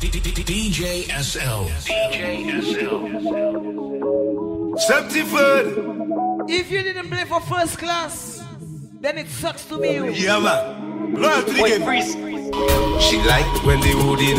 DJ SL. Septiford. If you didn't play for first class, then it sucks to be you. Yeah, man. Loyal to the game. She like when the hoodie